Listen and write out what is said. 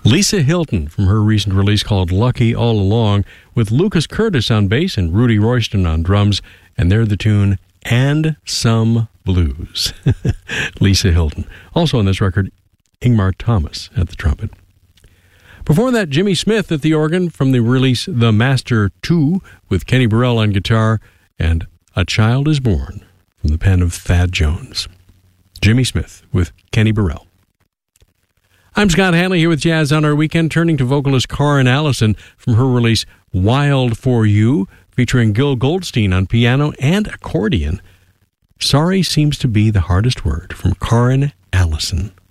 Lisa Hilton from her recent release called Lucky All Along, with Lucas Curtis on bass and Rudy Royston on drums, and they're the tune And Some Blues. Lisa Hilton. Also on this record, Ingmar Thomas at the trumpet. Before that, Jimmy Smith at the organ from the release The Master 2, with Kenny Burrell on guitar, and A Child Is Born from the pen of Thad Jones. Jimmy Smith with Kenny Burrell. I'm Scott Hanley here with Jazz on Our Weekend, turning to vocalist Karin Allison from her release Wild For You, featuring Gil Goldstein on piano and accordion. Sorry Seems to Be the Hardest Word from Karin Allison.